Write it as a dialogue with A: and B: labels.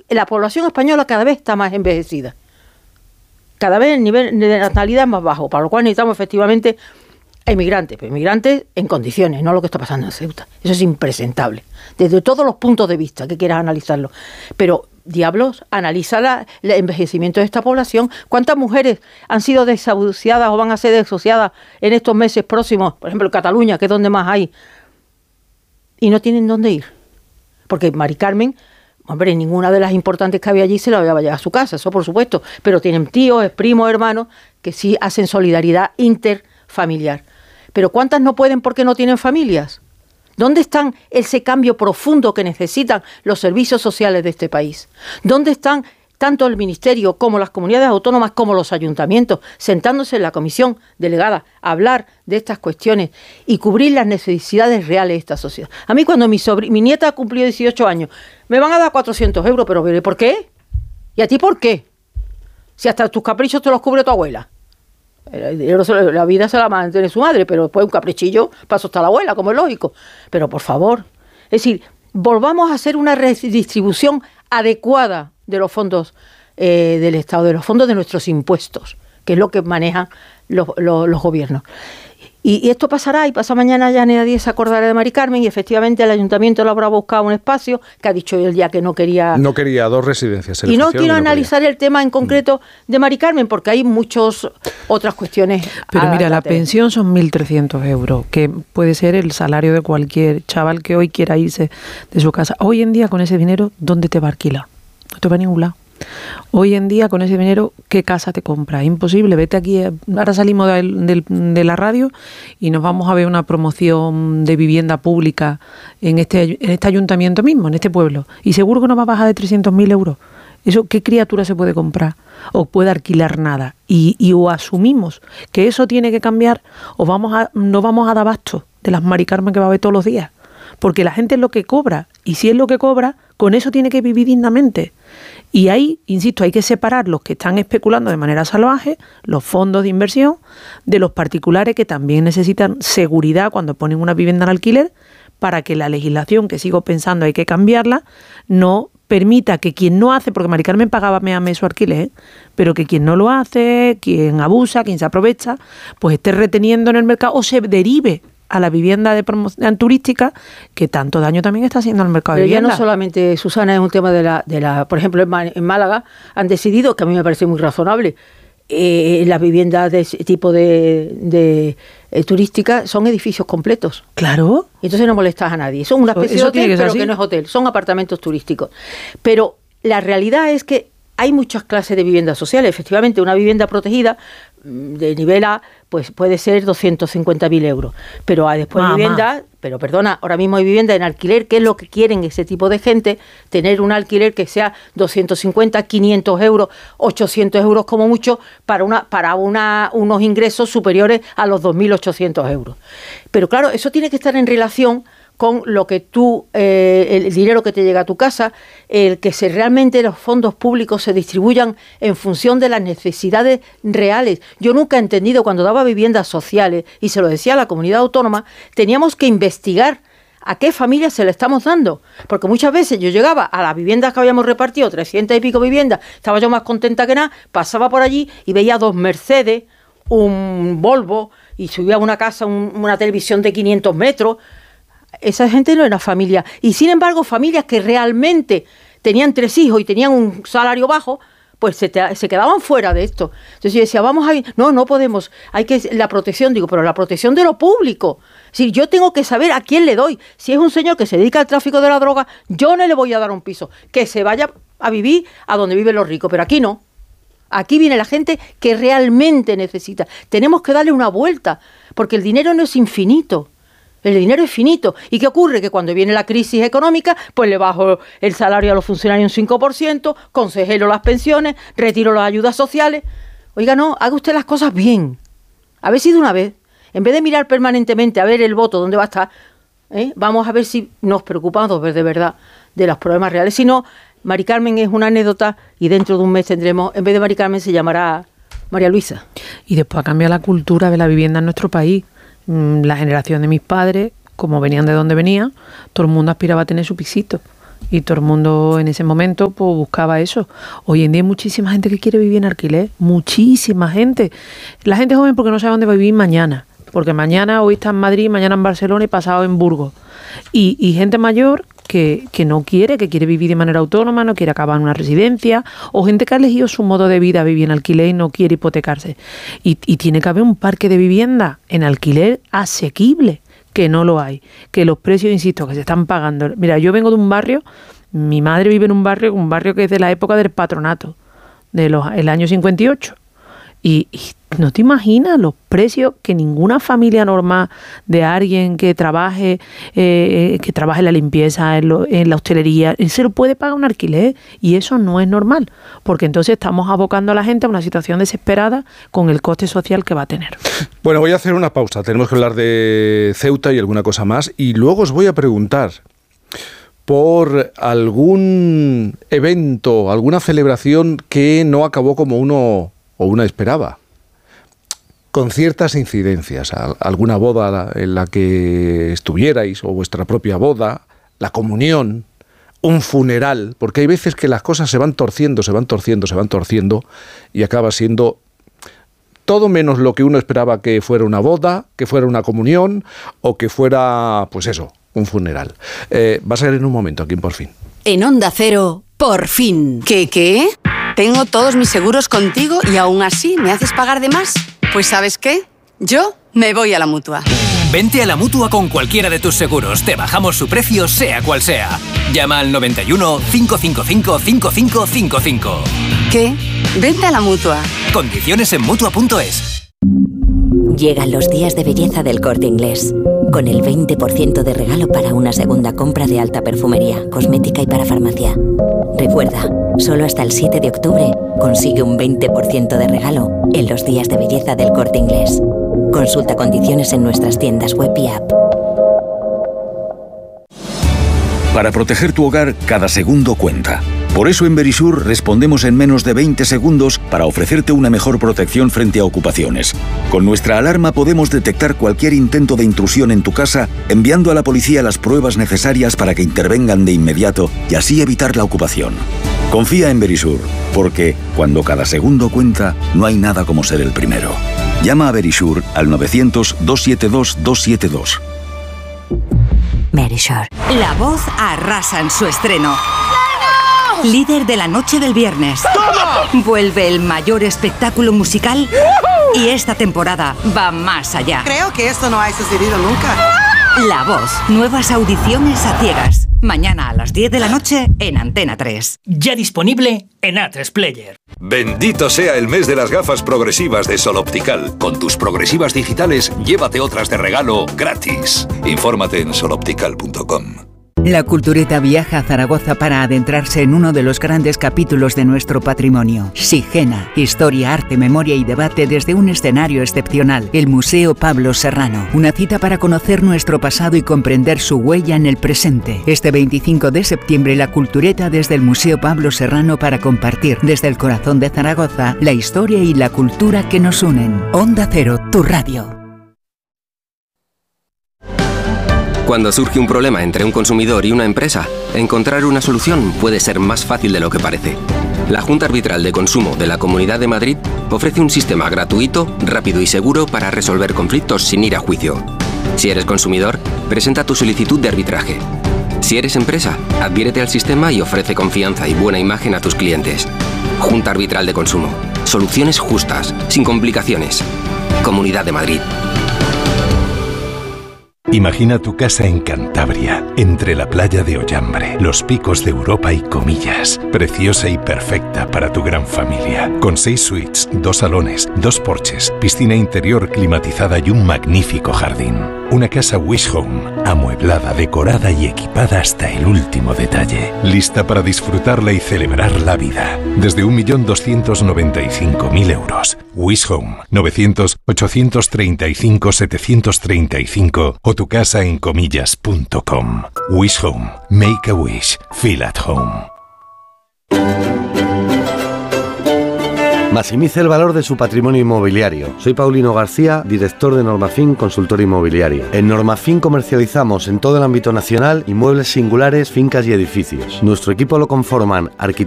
A: la población española cada vez está más envejecida. Cada vez el nivel de natalidad es más bajo, para lo cual necesitamos efectivamente emigrantes, pero emigrantes en condiciones, no lo que está pasando en Ceuta. Eso es impresentable, desde todos los puntos de vista que quieras analizarlo. Pero, diablos, analiza el envejecimiento de esta población. ¿Cuántas mujeres han sido desahuciadas o van a ser desahuciadas en estos meses próximos? Por ejemplo, en Cataluña, que es donde más hay, y no tienen dónde ir. Porque Mari Carmen, hombre, ninguna de las importantes que había allí se la iba a llevar a su casa, eso por supuesto, pero tienen tíos, primos, hermanos, que sí hacen solidaridad interfamiliar. Pero ¿cuántas no pueden porque no tienen familias? ¿Dónde están ese cambio profundo que necesitan los servicios sociales de este país? ¿Dónde están tanto el Ministerio como las comunidades autónomas como los ayuntamientos sentándose en la comisión delegada a hablar de estas cuestiones y cubrir las necesidades reales de esta sociedad? A mí cuando mi nieta cumplió 18 años, me van a dar 400 euros, pero ¿por qué? ¿Y a ti por qué? Si hasta tus caprichos te los cubre tu abuela. La vida se la mantiene su madre, pero después un caprichillo pasó hasta la abuela, como es lógico. Pero por favor, es decir, volvamos a hacer una redistribución adecuada de los fondos del Estado, de los fondos de nuestros impuestos, que es lo que manejan los gobiernos. Y esto pasará, y pasa mañana, ya nadie se acordará de Mari Carmen, y efectivamente el ayuntamiento le habrá buscado un espacio, que ha dicho él ya que no quería...
B: No quería 2 residencias.
A: Y no quiero analizar el tema en concreto de Mari Carmen, porque hay muchas otras cuestiones.
C: Pero mira, la pensión son 1.300 euros, que puede ser el salario de cualquier chaval que hoy quiera irse de su casa. Hoy en día, con ese dinero, ¿dónde te va a alquilar? No te va a ningún lado. Hoy en día, con ese dinero, ¿qué casa te compras? Imposible. Vete aquí, ahora salimos de la radio y nos vamos a ver una promoción de vivienda pública en este ayuntamiento mismo, en este pueblo. Y seguro que no va a bajar de 300.000 euros. Eso, ¿qué criatura se puede comprar? O puede alquilar nada. Y o asumimos que eso tiene que cambiar, o no vamos a dar abasto de las Mari Carmen que va a ver todos los días. Porque la gente es lo que cobra. Y si es lo que cobra, con eso tiene que vivir dignamente. Y ahí, insisto, hay que separar los que están especulando de manera salvaje, los fondos de inversión, de los particulares que también necesitan seguridad cuando ponen una vivienda en alquiler, para que la legislación, que sigo pensando hay que cambiarla, no permita que quien no hace, porque Mari Carmen pagaba mes a mes su alquiler, pero que quien no lo hace, quien abusa, quien se aprovecha, pues esté reteniendo en el mercado o se derive a la vivienda de promoción turística, que tanto daño también está haciendo al mercado de vivienda.
A: Pero ya no solamente, Susana, es un tema de la por ejemplo, en Málaga han decidido, que a mí me parece muy razonable, las viviendas de ese tipo de turística son edificios completos.
C: Claro.
A: Y entonces no molestas a nadie. Son una especie de hotel, pero que no es hotel, son apartamentos turísticos. Pero la realidad es que hay muchas clases de viviendas sociales. Efectivamente, una vivienda protegida de nivel A, pues puede ser 250.000 euros. Pero después hay viviendas, pero perdona, ahora mismo hay viviendas en alquiler, que es lo que quieren ese tipo de gente, tener un alquiler que sea 250, 500 euros, 800 euros como mucho, para unos ingresos superiores a los 2.800 euros. Pero claro, eso tiene que estar en relación con lo que el dinero que te llega a tu casa, el que realmente los fondos públicos se distribuyan en función de las necesidades reales. Yo nunca he entendido, cuando daba viviendas sociales, y se lo decía a la comunidad autónoma, teníamos que investigar a qué familias se le estamos dando. Porque muchas veces yo llegaba a las viviendas que habíamos repartido, 300 y pico viviendas, estaba yo más contenta que nada, pasaba por allí y veía 2 Mercedes, un Volvo, y subía a una casa una televisión de 500 metros. Esa gente no era familia. Y sin embargo, familias que realmente tenían 3 hijos y tenían un salario bajo, pues se quedaban fuera de esto. Entonces yo decía, vamos a ir, no podemos, hay que la protección, digo, pero la protección de lo público. Es decir, yo tengo que saber a quién le doy. Si es un señor que se dedica al tráfico de la droga, yo no le voy a dar un piso, que se vaya a vivir a donde viven los ricos, pero aquí no. Aquí viene la gente que realmente necesita. Tenemos que darle una vuelta, porque el dinero no es infinito. El dinero es finito. ¿Y qué ocurre? Que cuando viene la crisis económica, pues le bajo el salario a los funcionarios un 5%, congelo las pensiones, retiro las ayudas sociales. Oiga, no, haga usted las cosas bien. A ver si de una vez, en vez de mirar permanentemente a ver el voto dónde va a estar, vamos a ver si nos preocupamos de verdad de los problemas reales. Si no, Mari Carmen es una anécdota y dentro de un mes tendremos, en vez de Mari Carmen se llamará María Luisa.
C: Y después ha cambiado la cultura de la vivienda en nuestro país. La generación de mis padres, como venían de donde venían, todo el mundo aspiraba a tener su pisito. Y todo el mundo en ese momento pues buscaba eso. Hoy en día hay muchísima gente que quiere vivir en alquiler, muchísima gente. La gente joven porque no sabe dónde va a vivir mañana, porque mañana hoy está en Madrid, mañana en Barcelona y pasado en Burgos. Y gente mayor que no quiere, que quiere vivir de manera autónoma, no quiere acabar en una residencia, o gente que ha elegido su modo de vida, vivir en alquiler y no quiere hipotecarse. Y tiene que haber un parque de vivienda en alquiler asequible, que no lo hay, que los precios, insisto, que se están pagando. Mira, yo vengo de un barrio, mi madre vive en un barrio que es de la época del patronato, el año 58. Y no te imaginas los precios que ninguna familia normal de alguien que trabaje en la limpieza, en la hostelería, se lo puede pagar un alquiler, y eso no es normal, porque entonces estamos abocando a la gente a una situación desesperada con el coste social que va a tener.
B: Bueno, voy a hacer una pausa, tenemos que hablar de Ceuta y alguna cosa más, y luego os voy a preguntar por algún evento, alguna celebración que no acabó como uno o una esperaba, con ciertas incidencias, alguna boda en la que estuvierais, o vuestra propia boda, la comunión, un funeral, porque hay veces que las cosas se van torciendo, y acaba siendo todo menos lo que uno esperaba que fuera una boda, que fuera una comunión, o que fuera, pues eso, un funeral. Va a ser en un momento, aquí en Por Fin.
D: En Onda Cero, Por Fin. ¿Qué? Tengo todos mis seguros contigo y aún así me haces pagar de más. Pues ¿sabes qué? Yo me voy a la Mutua.
E: Vente a la Mutua con cualquiera de tus seguros. Te bajamos su precio, sea cual sea. Llama al 91 555 5555.
D: ¿Qué? Vente a la Mutua.
E: Condiciones en Mutua.es.
F: Llegan los días de belleza del Corte Inglés, con el 20% de regalo para una segunda compra de alta perfumería, cosmética y para farmacia. Recuerda, solo hasta el 7 de octubre consigue un 20% de regalo en los días de belleza del Corte Inglés. Consulta condiciones en nuestras tiendas web y app.
G: Para proteger tu hogar, cada segundo cuenta. Por eso en Verisur respondemos en menos de 20 segundos para ofrecerte una mejor protección frente a ocupaciones. Con nuestra alarma podemos detectar cualquier intento de intrusión en tu casa, enviando a la policía las pruebas necesarias para que intervengan de inmediato y así evitar la ocupación. Confía en Verisur, porque cuando cada segundo cuenta, no hay nada como ser el primero. Llama a Verisur al 900-272-272.
F: Verisur.
D: La Voz arrasa en su estreno. Líder de la noche del viernes.
H: ¡Toma!
D: Vuelve el mayor espectáculo musical y esta temporada va más allá.
H: Creo que esto no ha sucedido nunca.
D: La Voz. Nuevas audiciones a ciegas. Mañana a las 10 de la noche en Antena 3.
E: Ya disponible en A3 Player.
I: Bendito sea el mes de las gafas progresivas de Sol Optical. Con tus progresivas digitales, llévate otras de regalo gratis. Infórmate en soloptical.com.
J: La Cultureta viaja a Zaragoza para adentrarse en uno de los grandes capítulos de nuestro patrimonio. Sigena, historia, arte, memoria y debate desde un escenario excepcional, el Museo Pablo Serrano. Una cita para conocer nuestro pasado y comprender su huella en el presente. Este 25 de septiembre, la Cultureta desde el Museo Pablo Serrano para compartir desde el corazón de Zaragoza la historia y la cultura que nos unen. Onda Cero, tu radio.
K: Cuando surge un problema entre un consumidor y una empresa, encontrar una solución puede ser más fácil de lo que parece. La Junta Arbitral de Consumo de la Comunidad de Madrid ofrece un sistema gratuito, rápido y seguro para resolver conflictos sin ir a juicio. Si eres consumidor, presenta tu solicitud de arbitraje. Si eres empresa, adhiérete al sistema y ofrece confianza y buena imagen a tus clientes. Junta Arbitral de Consumo. Soluciones justas, sin complicaciones. Comunidad de Madrid.
L: Imagina tu casa en Cantabria, entre la playa de Ollambre, los picos de Europa y Comillas. Preciosa y perfecta para tu gran familia. Con 6 suites, 2 salones, 2 porches, piscina interior climatizada y un magnífico jardín. Una casa Wish Home, amueblada, decorada y equipada hasta el último detalle. Lista para disfrutarla y celebrar la vida. Desde 1.295.000 euros. Wish Home, 900-835-735 o tu casa en comillas.com. Wish Home. Make a wish. Feel at home.
M: Maximice el valor de su patrimonio inmobiliario. Soy Paulino García, director de Normafin Consultora Inmobiliaria. En Normafin comercializamos en todo el ámbito nacional inmuebles singulares, fincas y edificios. Nuestro equipo lo conforman arquitectos